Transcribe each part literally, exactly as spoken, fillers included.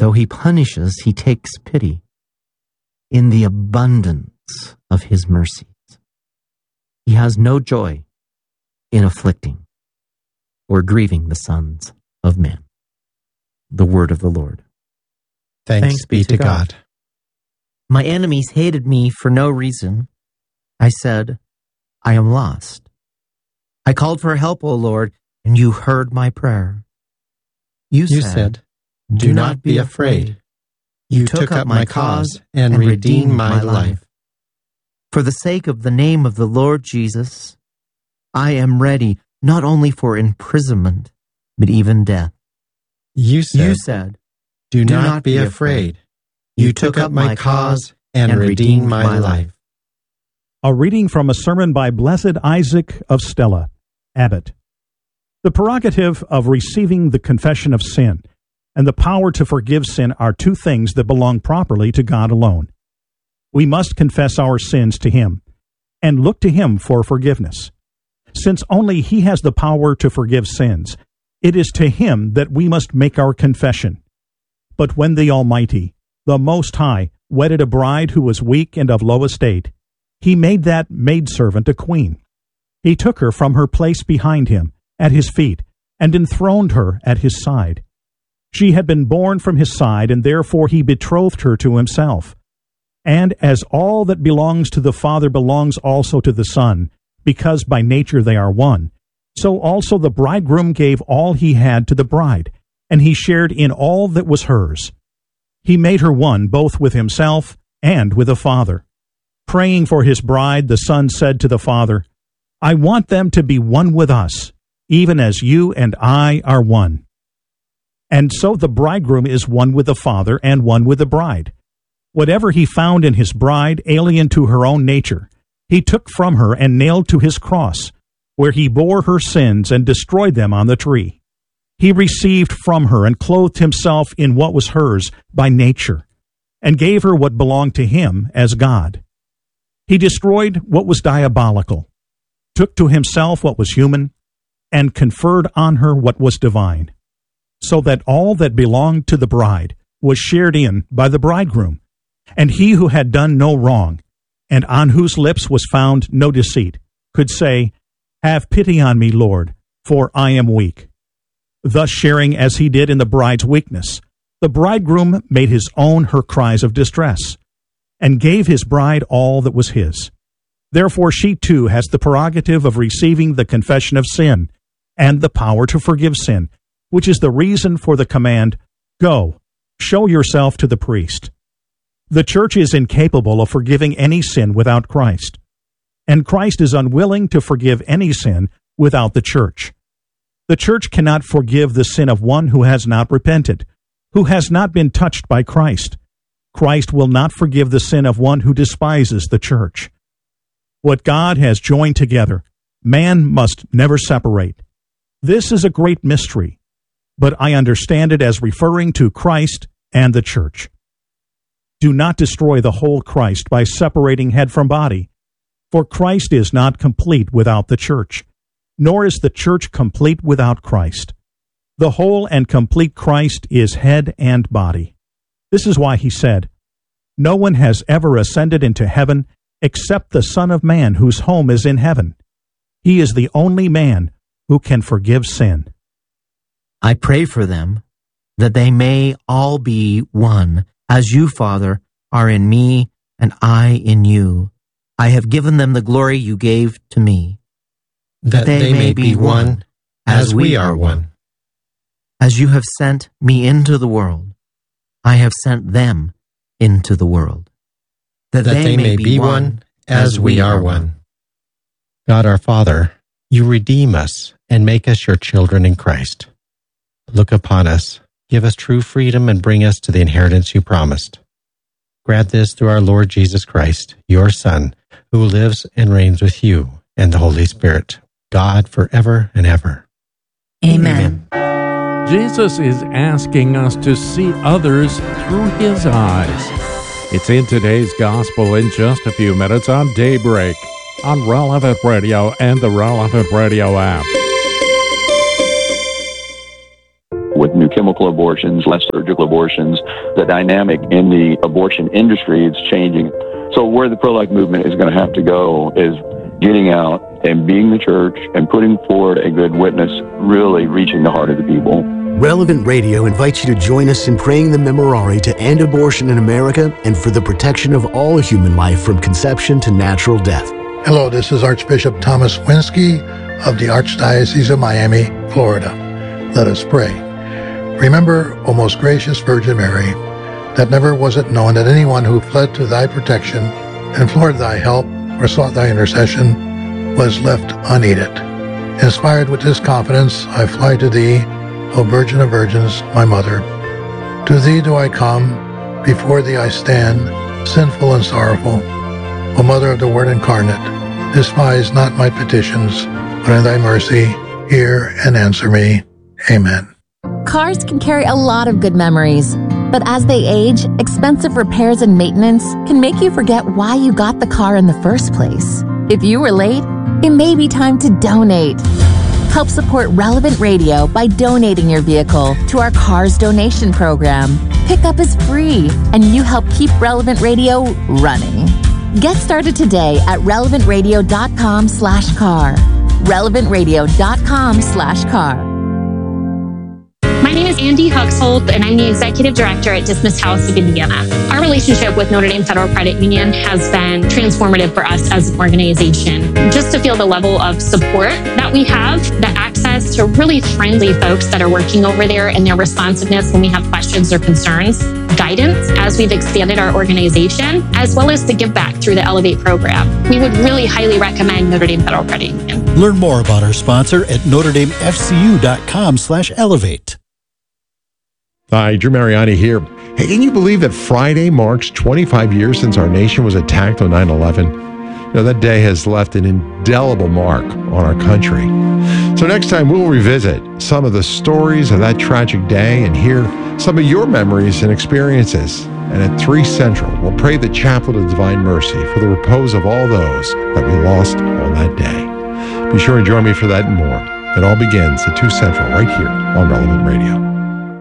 though he punishes, he takes pity in the abundance of his mercies. He has no joy in afflicting or grieving the sons of men. The word of the Lord. Thanks, Thanks be to God. God. My enemies hated me for no reason. I said, I am lost. I called for help, O Lord, and you heard my prayer. You, you said, said, Do not be afraid. You took up my cause and redeemed my life. For the sake of the name of the Lord Jesus, I am ready not only for imprisonment, but even death. You said, you said Do, do not, not be afraid. You took up my cause and redeemed my life. A reading from a sermon by Blessed Isaac of Stella, Abbot. The prerogative of receiving the confession of sin and the power to forgive sin are two things that belong properly to God alone. We must confess our sins to Him and look to Him for forgiveness. Since only He has the power to forgive sins, it is to Him that we must make our confession. But when the Almighty, the Most High, wedded a bride who was weak and of low estate, He made that maidservant a queen. He took her from her place behind Him, at His feet, and enthroned her at His side. She had been born from His side, and therefore He betrothed her to Himself. And as all that belongs to the Father belongs also to the Son, because by nature they are one, so also the bridegroom gave all he had to the bride, and he shared in all that was hers. He made her one both with Himself and with the Father. Praying for His bride, the Son said to the Father, I want them to be one with us, even as you and I are one. And so the bridegroom is one with the Father and one with the bride. Whatever He found in His bride alien to her own nature, He took from her and nailed to His cross, where He bore her sins and destroyed them on the tree. He received from her and clothed Himself in what was hers by nature, and gave her what belonged to Him as God. He destroyed what was diabolical, took to Himself what was human, and conferred on her what was divine, so that all that belonged to the bride was shared in by the bridegroom. And He who had done no wrong, and on whose lips was found no deceit, could say, Have pity on me, Lord, for I am weak. Thus sharing as He did in the bride's weakness, the bridegroom made His own her cries of distress, and gave His bride all that was His. Therefore she too has the prerogative of receiving the confession of sin, and the power to forgive sin, which is the reason for the command, Go, show yourself to the priest. The church is incapable of forgiving any sin without Christ, and Christ is unwilling to forgive any sin without the church. The church cannot forgive the sin of one who has not repented, who has not been touched by Christ. Christ will not forgive the sin of one who despises the church. What God has joined together, man must never separate. This is a great mystery, but I understand it as referring to Christ and the church. Do not destroy the whole Christ by separating head from body, for Christ is not complete without the church, nor is the church complete without Christ. The whole and complete Christ is head and body. This is why He said, No one has ever ascended into heaven except the Son of Man, whose home is in heaven. He is the only man who can forgive sin. I pray for them, that they may all be one, as you, Father, are in me and I in you. I have given them the glory you gave to me, that, that they, they may be one, as we are one. As you have sent me into the world, I have sent them into the world, that, that they, they may be one, as we are one. God our Father, you redeem us and make us your children in Christ. Look upon us, give us true freedom, and bring us to the inheritance you promised. Grant this through our Lord Jesus Christ, your Son, who lives and reigns with you and the Holy Spirit, God forever and ever. Amen. Jesus is asking us to see others through His eyes. It's in today's Gospel in just a few minutes on Daybreak, on Relevant Radio and the Relevant Radio app. with new chemical abortions, less surgical abortions. The dynamic in the abortion industry is changing. So where the pro-life movement is going to have to go is getting out and being the church and putting forward a good witness, really reaching the heart of the people. Relevant Radio invites you to join us in praying the Memorare to end abortion in America and for the protection of all human life from conception to natural death. Hello, this is Archbishop Thomas Winsky of the Archdiocese of Miami, Florida. Let us pray. Remember, O most gracious Virgin Mary, that never was it known that anyone who fled to thy protection, implored thy help, or sought thy intercession was left unaided. Inspired with this confidence, I fly to thee, O Virgin of Virgins, my Mother. To thee do I come, before thee I stand, sinful and sorrowful. O Mother of the Word incarnate, despise not my petitions, but in thy mercy hear and answer me. Amen. Cars can carry a lot of good memories, but as they age, expensive repairs and maintenance can make you forget why you got the car in the first place. If you were late, it may be time to donate. Help support Relevant Radio by donating your vehicle to our Cars Donation Program. Pickup is free, and you help keep Relevant Radio running. Get started today at relevant radio dot com slash car. relevant radio dot com slash car. My name is Andy Huxhold, and I'm the Executive Director at Dismas House of Indiana. Our relationship with Notre Dame Federal Credit Union has been transformative for us as an organization. Just to feel the level of support that we have, the access to really friendly folks that are working over there, and their responsiveness when we have questions or concerns, guidance as we've expanded our organization, as well as the give back through the Elevate program. We would really highly recommend Notre Dame Federal Credit Union. Learn more about our sponsor at notre dame f c u dot com slash elevate. Hi, Drew Mariani here. Hey, can you believe that Friday marks twenty-five years since our nation was attacked on nine eleven? You know, that day has left an indelible mark on our country. So next time we'll revisit some of the stories of that tragic day and hear some of your memories and experiences. And at three Central, we'll pray the Chaplet of Divine Mercy for the repose of all those that we lost on that day. Be sure to join me for that and more. It all begins at two Central right here on Relevant Radio.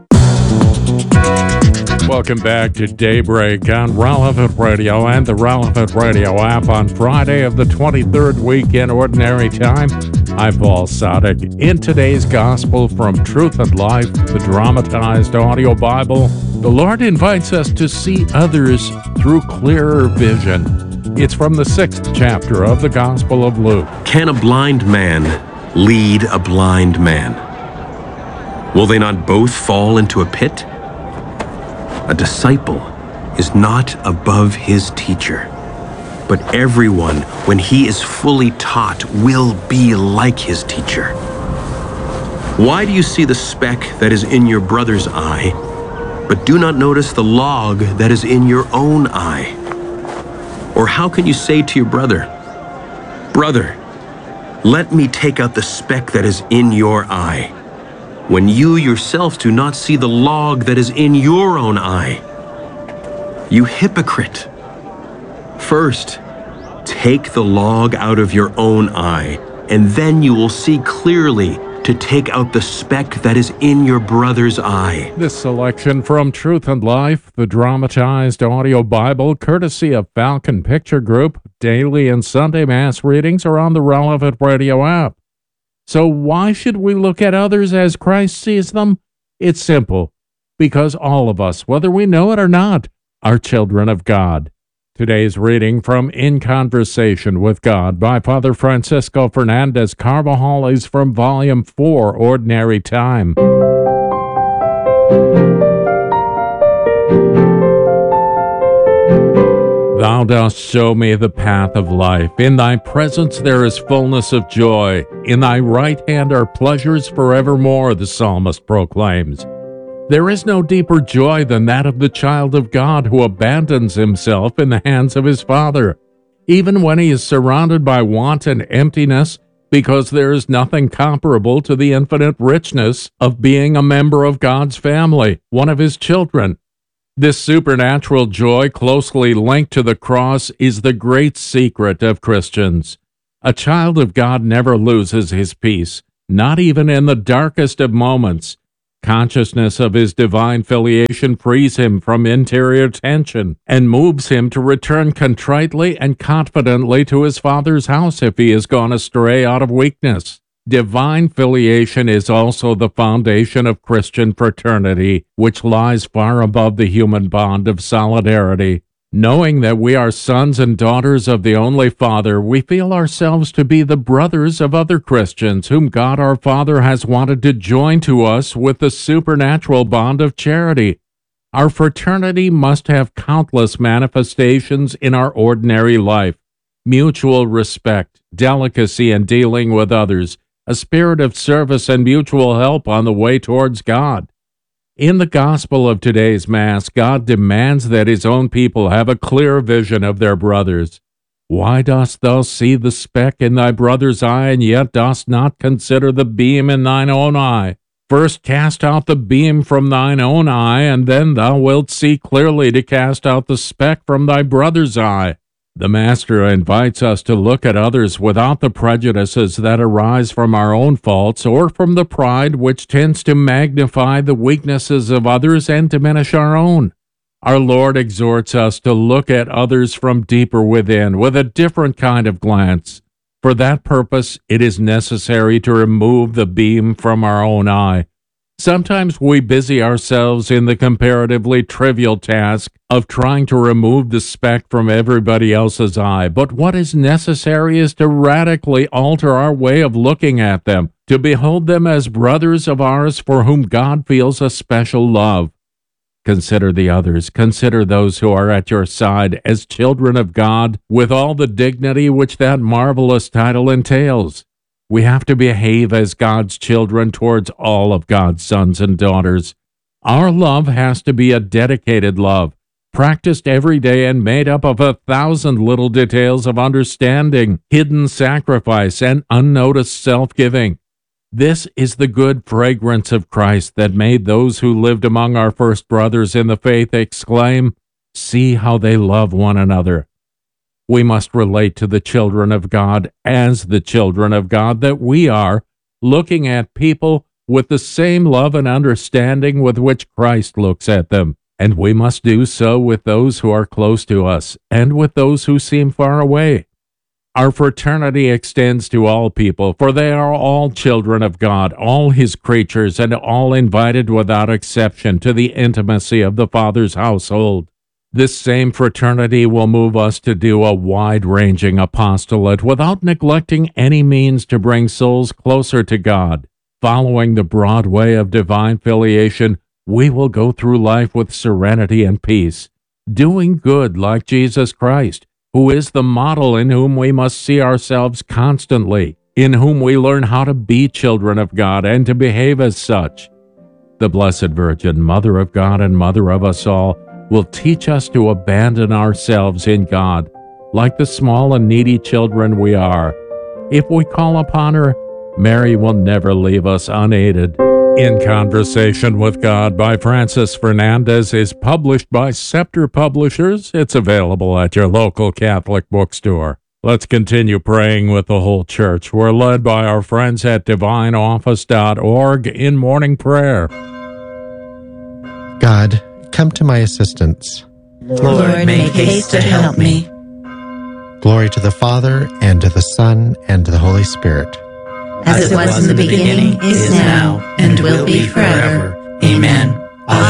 Welcome back to Daybreak on Relevant Radio and the Relevant Radio app on Friday of the twenty-third week in Ordinary Time. I'm Paul Sadek. In today's Gospel from Truth and Life, the dramatized audio Bible, the Lord invites us to see others through clearer vision. It's from the sixth chapter of the Gospel of Luke. Can a blind man lead a blind man? Will they not both fall into a pit? A disciple is not above his teacher, but everyone, when he is fully taught, will be like his teacher. Why do you see the speck that is in your brother's eye, but do not notice the log that is in your own eye? Or how can you say to your brother, "Brother, let me take out the speck that is in your eye," when you yourself do not see the log that is in your own eye? You hypocrite! First, take the log out of your own eye, and then you will see clearly to take out the speck that is in your brother's eye. This selection from Truth and Life, the dramatized audio Bible, courtesy of Falcon Picture Group. Daily and Sunday Mass readings are on the Relevant Radio app. So why should we look at others as Christ sees them? It's simple. Because all of us, whether we know it or not, are children of God. Today's reading from In Conversation with God by Father Francisco Fernandez Carvajal is from Volume four, Ordinary Time. Thou dost show me the path of life. In thy presence there is fullness of joy. In thy right hand are pleasures forevermore, the psalmist proclaims. There is no deeper joy than that of the child of God who abandons himself in the hands of his Father, even when he is surrounded by want and emptiness, because there is nothing comparable to the infinite richness of being a member of God's family, one of his children. This supernatural joy, closely linked to the cross, is the great secret of Christians. A child of God never loses his peace, not even in the darkest of moments. consciousness of his divine filiation frees him from interior tension and moves him to return contritely and confidently to his Father's house if he has gone astray out of weakness. Divine filiation is also the foundation of Christian fraternity, which lies far above the human bond of solidarity. Knowing that we are sons and daughters of the only Father, we feel ourselves to be the brothers of other Christians whom God our Father has wanted to join to us with the supernatural bond of charity. Our fraternity must have countless manifestations in our ordinary life: mutual respect, delicacy in dealing with others, a spirit of service and mutual help on the way towards God. In the gospel of today's Mass, God demands that his own people have a clear vision of their brothers. Why dost thou see the speck in thy brother's eye, and yet dost not consider the beam in thine own eye? First cast out the beam from thine own eye, and then thou wilt see clearly to cast out the speck from thy brother's eye. The Master invites us to look at others without the prejudices that arise from our own faults or from the pride which tends to magnify the weaknesses of others and diminish our own. Our Lord exhorts us to look at others from deeper within with a different kind of glance. For that purpose, it is necessary to remove the beam from our own eye. Sometimes we busy ourselves in the comparatively trivial task of trying to remove the speck from everybody else's eye, but what is necessary is to radically alter our way of looking at them, to behold them as brothers of ours for whom God feels a special love. Consider the others, consider those who are at your side as children of God, with all the dignity which that marvelous title entails. We have to behave as God's children towards all of God's sons and daughters. Our love has to be a dedicated love, practiced every day and made up of a thousand little details of understanding, hidden sacrifice, and unnoticed self-giving. This is the good fragrance of Christ that made those who lived among our first brothers in the faith exclaim, "See how they love one another." We must relate to the children of God as the children of God that we are, looking at people with the same love and understanding with which Christ looks at them. And we must do so with those who are close to us and with those who seem far away. Our fraternity extends to all people, for they are all children of God, all his creatures, and all invited without exception to the intimacy of the Father's household. This same fraternity will move us to do a wide-ranging apostolate without neglecting any means to bring souls closer to God. Following the broad way of divine filiation, we will go through life with serenity and peace, doing good like Jesus Christ, who is the model in whom we must see ourselves constantly, in whom we learn how to be children of God and to behave as such. The Blessed Virgin, Mother of God and Mother of us all, will teach us to abandon ourselves in God, like the small and needy children we are. If we call upon her, Mary will never leave us unaided. In Conversation with God by Francis Fernandez is published by Scepter Publishers. It's available at your local Catholic bookstore. Let's continue praying with the whole church. We're led by our friends at divine office dot org in morning prayer. God, come to my assistance. Lord, make haste to help me. Glory to the Father, and to the Son, and to the Holy Spirit. As it was in the beginning, is now, and will be forever. Amen.